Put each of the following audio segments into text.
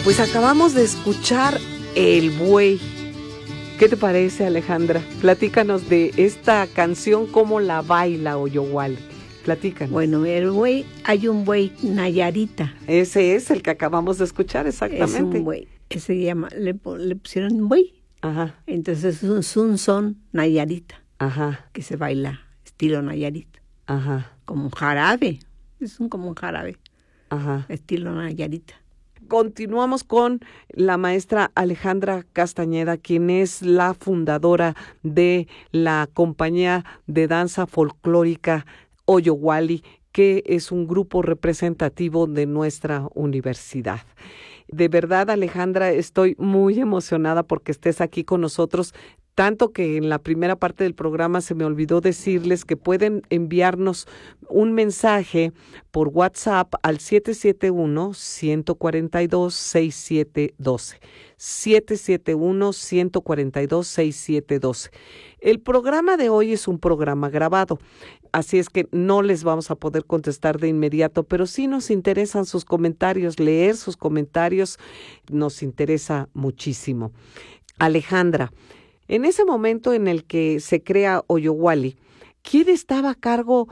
Pues acabamos de escuchar El Buey. ¿Qué te parece, Alejandra? Platícanos de esta canción, cómo la baila Oyowali. Platícanos. Bueno, el buey, hay un buey Nayarita. Ese es el que acabamos de escuchar, exactamente. Es un buey. Ese se llama, le pusieron buey. Ajá. Entonces es un son Nayarita. Ajá. Que se baila estilo Nayarita. Ajá. Como un jarabe. Como un jarabe. Ajá. Estilo Nayarita. Continuamos con la maestra Alejandra Castañeda, quien es la fundadora de la compañía de danza folclórica Oyowali, que es un grupo representativo de nuestra universidad. De verdad, Alejandra, estoy muy emocionada porque estés aquí con nosotros, tanto que en la primera parte del programa se me olvidó decirles que pueden enviarnos un mensaje por WhatsApp al 771-142-6712. 771-142-6712. El programa de hoy es un programa grabado, así es que no les vamos a poder contestar de inmediato, pero sí nos interesan sus comentarios, leer sus comentarios nos interesa muchísimo. Alejandra, en ese momento en el que se crea Oyowali, ¿quién estaba a cargo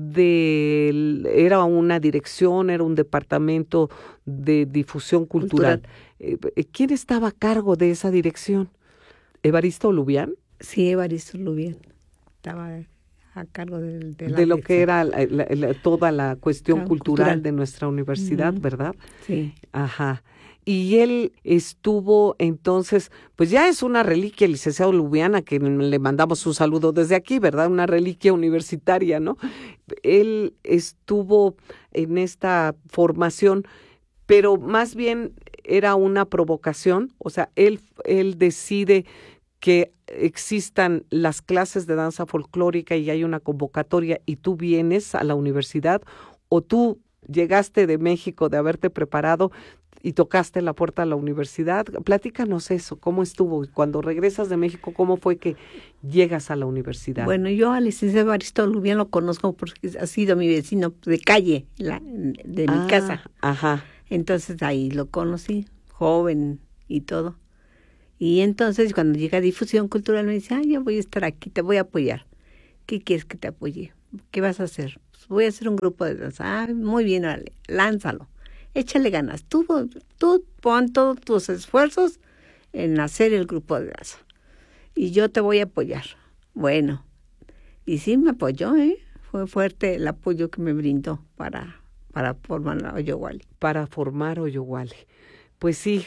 era una dirección, era un departamento de difusión cultural? ¿Quién estaba a cargo de esa dirección? ¿Evaristo Lubián? Sí, Evaristo Lubián estaba a cargo de lo que era toda la cuestión cultural de nuestra universidad, ¿verdad? Sí. Ajá. Y él estuvo entonces, pues ya es una reliquia, el licenciado Lubián, a quien le mandamos un saludo desde aquí, ¿verdad? Una reliquia universitaria, ¿no? Él estuvo en esta formación, pero más bien era una provocación, o sea, él decide que existan las clases de danza folclórica y hay una convocatoria y tú vienes a la universidad, o tú llegaste de México de haberte preparado y tocaste la puerta a la universidad. Platícanos eso, ¿cómo estuvo? Cuando regresas de México, ¿cómo fue que llegas a la universidad? Bueno, yo al licenciado Evaristo Lubián lo conozco porque ha sido mi vecino de calle, de mi casa. Ajá. Entonces ahí lo conocí, joven y todo. Y entonces cuando llega a Difusión Cultural me dice, yo voy a estar aquí, te voy a apoyar. ¿Qué quieres que te apoye? ¿Qué vas a hacer? Pues voy a hacer un grupo de danza. Muy bien, dale, lánzalo. Échale ganas. Tú pon todos tus esfuerzos en hacer el grupo de danza. Y yo te voy a apoyar. Bueno, y sí me apoyó, Fue fuerte el apoyo que me brindó para formar Oyowali. Para formar Oyowali. Pues sí,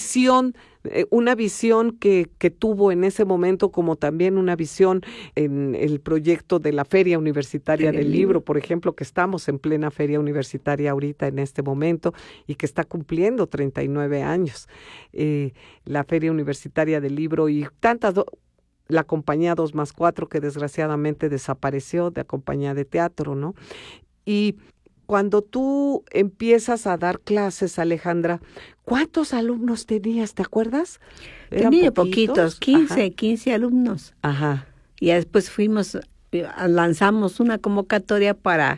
una visión que tuvo en ese momento, como también una visión en el proyecto de la Feria Universitaria del Libro, por ejemplo, que estamos en plena Feria Universitaria ahorita en este momento y que está cumpliendo 39 años. La Feria Universitaria del Libro y tantas, la compañía 2+4 que desgraciadamente desapareció, de compañía de teatro, ¿no? Y cuando tú empiezas a dar clases, Alejandra, ¿cuántos alumnos tenías? ¿Te acuerdas? Tenía poquitos, 15 alumnos. Ajá. Y después lanzamos una convocatoria para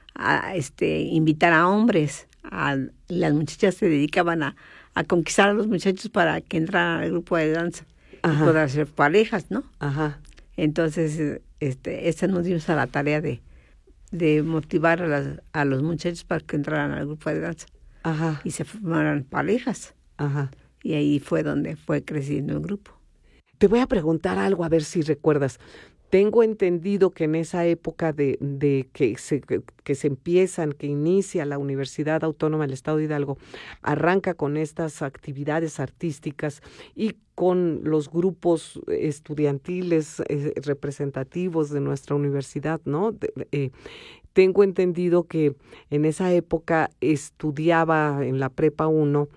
invitar a hombres. Las muchachas se dedicaban a conquistar a los muchachos para que entraran al grupo de danza. Ajá. Y poder hacer parejas, ¿no? Ajá. Entonces, esta nos dimos a la tarea de motivar a los muchachos para que entraran al grupo de danza. Ajá. Y se formaran parejas. Ajá. Y ahí fue donde fue creciendo el grupo. Te voy a preguntar algo, a ver si recuerdas. Tengo entendido que en esa época de que se empiezan, que inicia la Universidad Autónoma del Estado de Hidalgo, arranca con estas actividades artísticas y con los grupos estudiantiles representativos de nuestra universidad, ¿no? Tengo entendido que en esa época estudiaba en la Prepa 1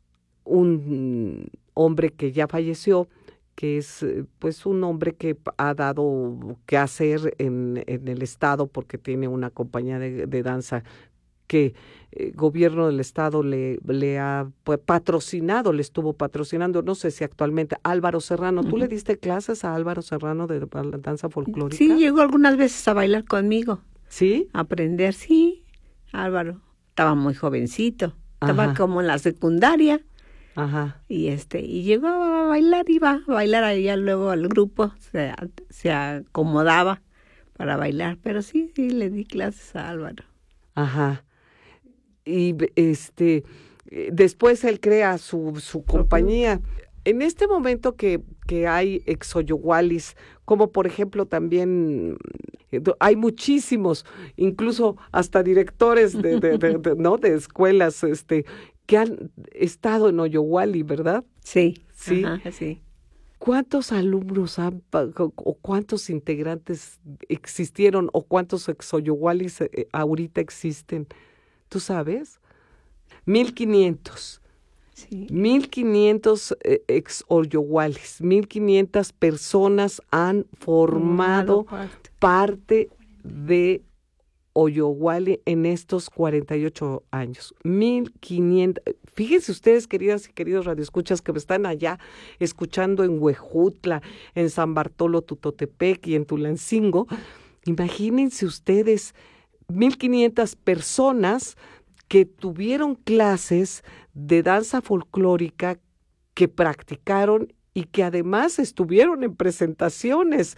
un hombre que ya falleció, que es pues un hombre que ha dado que hacer en el estado porque tiene una compañía de danza que el gobierno del estado le ha patrocinado, le estuvo patrocinando, no sé si actualmente, Álvaro Serrano. ¿Tú le diste clases a Álvaro Serrano de la danza folclórica? Sí, llegó algunas veces a bailar conmigo. ¿Sí? A aprender, sí. Álvaro estaba muy jovencito, estaba como en la secundaria Ajá. Y llegó a bailar, iba a bailar allá luego al grupo, se acomodaba para bailar, pero sí le di clases a Álvaro. Ajá. Y después él crea su compañía. En este momento que hay exoyogualis, como por ejemplo también hay muchísimos, incluso hasta directores ¿no? de escuelas que han estado en Oyoguali, ¿verdad? Sí. Sí. Ajá, sí. ¿Cuántos alumnos o cuántos integrantes existieron o cuántos exoyogualis ahorita existen? ¿Tú sabes? 1,500. Sí. 1,500 ex-oyogualis, 1,500 personas han formado parte de Oyoguali en estos 48 años. 1,500. Fíjense ustedes, queridas y queridos radioescuchas, que me están allá escuchando en Huejutla, en San Bartolo Tutotepec y en Tulancingo. Imagínense ustedes 1,500 personas que tuvieron clases de danza folclórica, que practicaron y que además estuvieron en presentaciones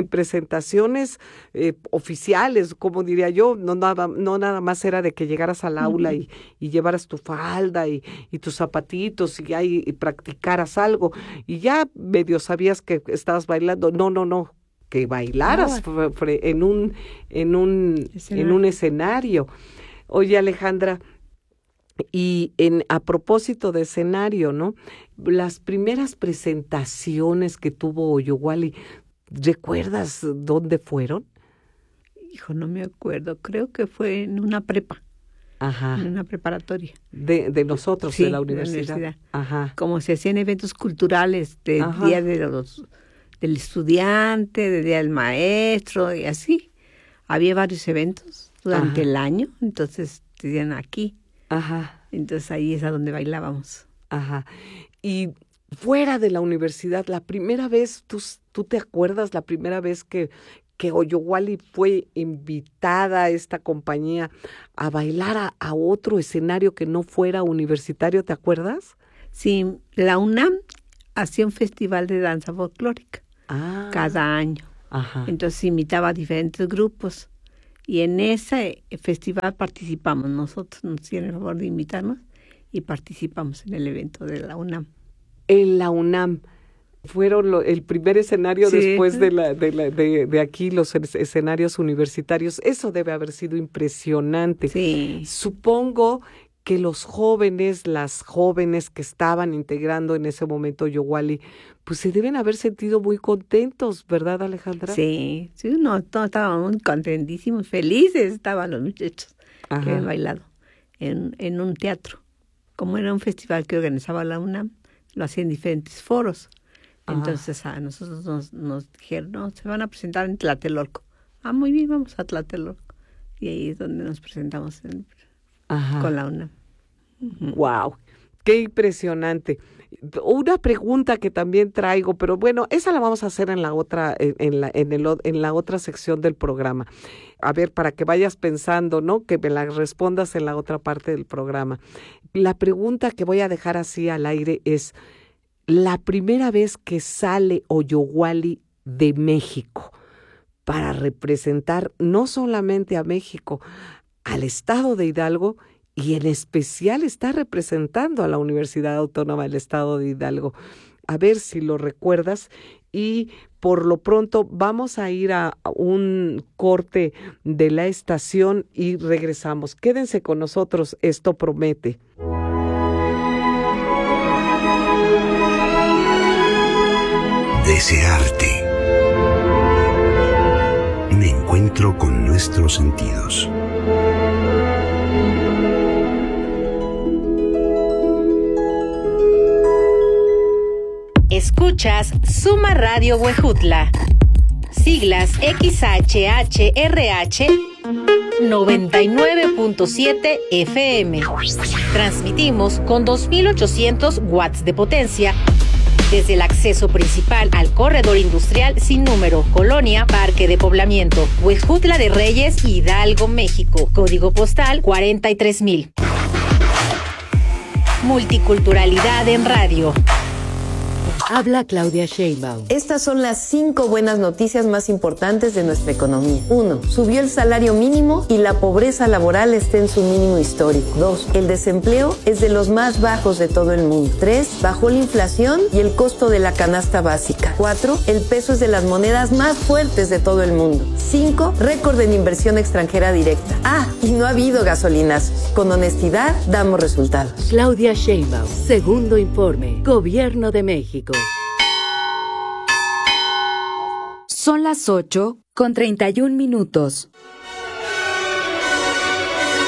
oficiales, como diría yo, no nada más era de que llegaras al aula y llevaras tu falda y tus zapatitos y practicaras algo y ya medio sabías que estabas bailando. No, que bailaras en un escenario. Oye, Alejandra, y a propósito de escenario, ¿no? Las primeras presentaciones que tuvo Oyoguali, ¿recuerdas dónde fueron? Hijo, no me acuerdo. Creo que fue en una prepa. Ajá. En una preparatoria. De nosotros, sí, de la universidad. Ajá. Como se hacían eventos culturales del Día del Estudiante, del Día del Maestro y así. Había varios eventos durante el año, entonces tenían aquí. Ajá. Entonces ahí es a donde bailábamos. Ajá. Y fuera de la universidad, la primera vez, ¿tú te acuerdas la primera vez que Oyoguali fue invitada a esta compañía a bailar a otro escenario que no fuera universitario? ¿Te acuerdas? Sí, la UNAM hacía un festival de danza folclórica cada año. Ajá. Entonces invitaba a diferentes grupos. Y en ese festival participamos nosotros, nos hicieron el favor de invitarnos y participamos en el evento de la UNAM. En la UNAM fueron el primer escenario después de aquí, los escenarios universitarios. Eso debe haber sido impresionante. Sí. Supongo que las jóvenes que estaban integrando en ese momento Oyoguali, pues se deben haber sentido muy contentos, ¿verdad, Alejandra? Sí, todos estábamos muy contentísimos, felices estaban los muchachos que habían bailado en un teatro. Como era un festival que organizaba la UNAM, lo hacían en diferentes foros. Entonces a nosotros nos dijeron, no, se van a presentar en Tlatelolco. Muy bien, vamos a Tlatelolco. Y ahí es donde nos presentamos con la UNAM. ¡Wow! ¡Qué impresionante! Una pregunta que también traigo, pero bueno, esa la vamos a hacer en la otra, en la otra sección del programa. A ver, para que vayas pensando, ¿no? Que me la respondas en la otra parte del programa. La pregunta que voy a dejar así al aire es: la primera vez que sale Oyoguali de México para representar no solamente a México, al estado de Hidalgo, y en especial está representando a la Universidad Autónoma del Estado de Hidalgo. A ver si lo recuerdas. Y por lo pronto vamos a ir a un corte de la estación y regresamos. Quédense con nosotros, esto promete. Desearte. Me encuentro con nuestros sentidos. Escuchas Suma Radio Huejutla. Siglas XHHRH 99.7 FM. Transmitimos con 2,800 watts de potencia desde el acceso principal al corredor industrial sin número, Colonia Parque de Poblamiento, Huejutla de Reyes, Hidalgo, México. Código postal 43,000. Multiculturalidad en radio. Habla Claudia Sheinbaum. Estas son las 5 buenas noticias más importantes de nuestra economía. 1. Subió el salario mínimo y la pobreza laboral está en su mínimo histórico. 2. El desempleo es de los más bajos de todo el mundo. 3. Bajó la inflación y el costo de la canasta básica. 4. El peso es de las monedas más fuertes de todo el mundo. 5. Récord en inversión extranjera directa. Y no ha habido gasolinazos. Con honestidad damos resultados. Claudia Sheinbaum. Segundo informe. Gobierno de México. Son las 8:31.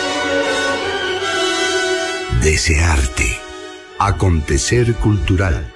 Desearte. Acontecer cultural.